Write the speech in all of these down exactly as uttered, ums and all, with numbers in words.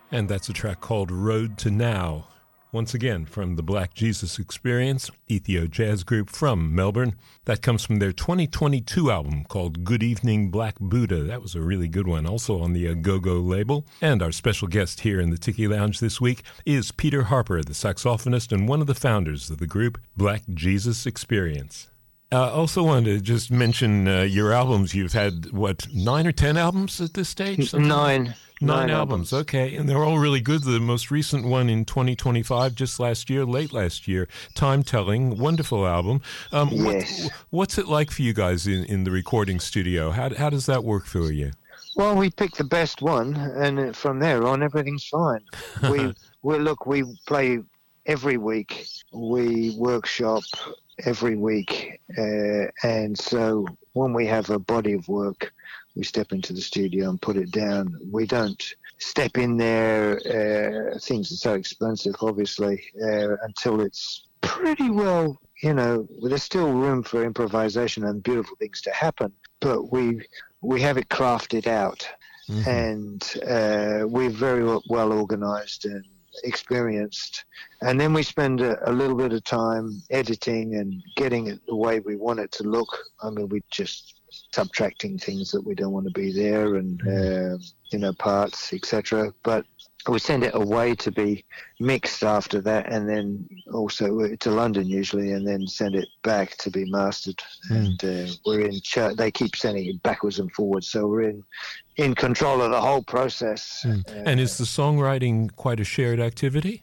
And that's a track called Road to Now. Once again, from the Black Jesus Experience, Ethio jazz group from Melbourne. That comes from their twenty twenty-two album called Good Evening Black Buddha. That was a really good one, also on the Go-Go label. And our special guest here in the Tiki Lounge this week is Peter Harper, the saxophonist and one of the founders of the group Black Jesus Experience. I uh, also wanted to just mention uh, your albums. You've had, what, nine or ten albums at this stage? Something? Nine. Nine, Nine albums. albums, okay. And they're all really good. The most recent one in twenty twenty-five, just last year, late last year, Time Telling, wonderful album. Um, yes. What, what's it like for you guys in, in the recording studio? How, how does that work for you? Well, we pick the best one, and from there on, everything's fine. we, we Look, we play every week. We workshop every week. Uh, and so when we have a body of work, we step into the studio and put it down. We don't step in there. Uh, things are so expensive, obviously, uh, until it's pretty well, you know, there's still room for improvisation and beautiful things to happen, but we we have it crafted out. Mm-hmm. And uh, we're very well organized and experienced. And then we spend a, a little bit of time editing and getting it the way we want it to look. I mean, we just subtracting things that we don't want to be there, and uh, you know, parts, et cetera. But we send it away to be mixed after that, and then also to London usually, and then send it back to be mastered. Mm. And uh, we're in. Ch- they keep sending it backwards and forwards, so we're in in control of the whole process. Mm. Uh, and is the songwriting quite a shared activity?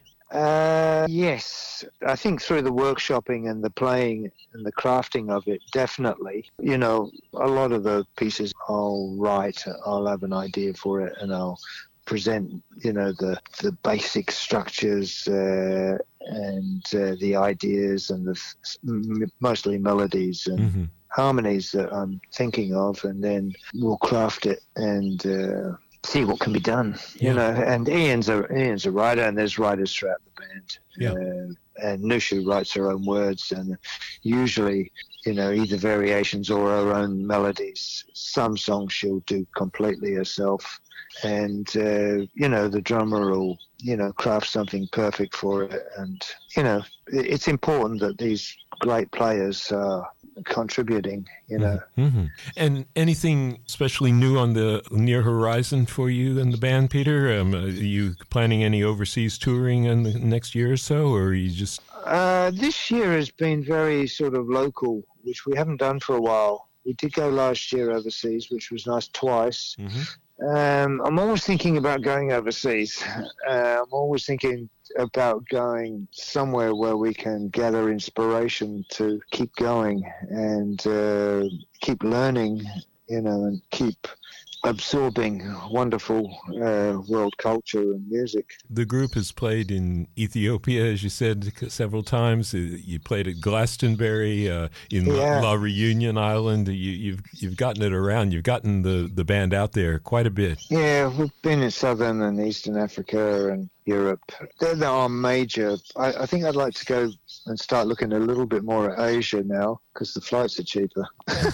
Uh, yes, I think through the workshopping and the playing and the crafting of it, definitely. You know, a lot of the pieces I'll write, I'll have an idea for it, and I'll present, you know, the the basic structures uh, and uh, the ideas and the m- mostly melodies and mm-hmm. harmonies that I'm thinking of, and then we'll craft it and uh, see what can be done, you yeah. know. And Ian's a Ian's a writer, and there's writers throughout the band. Yeah. Uh, and Nushu writes her own words, and usually, you know, either variations or her own melodies. Some songs she'll do completely herself, and uh, you know, the drummer will, you know, craft something perfect for it. And you know, it's important that these great players are contributing, you know. Mm-hmm. And anything especially new on the near horizon for you and the band, Peter? Um, are you planning any overseas touring in the next year or so, or are you just... Uh, this year has been very sort of local, which we haven't done for a while. We did go last year overseas, which was nice, twice. Mm-hmm. Um, I'm always thinking about going overseas. Uh, I'm always thinking about going somewhere where we can gather inspiration to keep going and uh, keep learning, you know, and keep absorbing wonderful uh, world culture and music. The group has played in Ethiopia, as you said, several times. You played at Glastonbury, uh, in yeah. La Reunion Island. You, you've you've gotten it around. You've gotten the, the band out there quite a bit. Yeah, we've been in Southern and Eastern Africa and Europe. They're, they're our major. I, I think I'd like to go and start looking a little bit more at Asia now, because the flights are cheaper.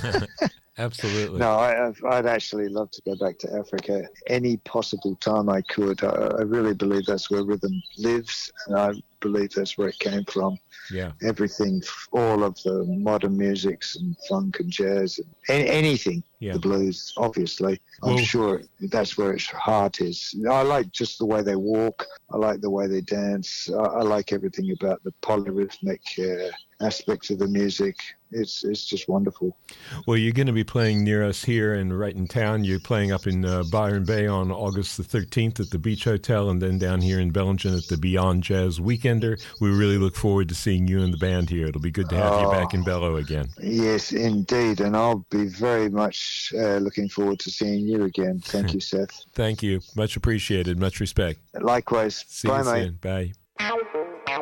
Absolutely. No, I, I'd actually love to go back to Africa any possible time I could. I, I really believe that's where rhythm lives, and I believe that's where it came from. Yeah. Everything, all of the modern musics and funk and jazz, and any, anything, yeah. The blues, obviously. I'm well, sure that's where its heart is. I like just the way they walk. I like the way they dance. I, I like everything about the polyrhythmic uh, aspects of the music. It's it's just wonderful. Well, you're going to be playing near us here and right in town. You're playing up in uh, Byron Bay on August the thirteenth at the Beach Hotel, and then down here in Bellingen at the Beyond Jazz Weekender. We really look forward to seeing you and the band here. It'll be good to have oh, you back in Bello again. Yes, indeed, and I'll be very much uh, looking forward to seeing you again. Thank you, Seth. Thank you. Much appreciated. Much respect. Likewise. See Bye, you mate. soon. Bye.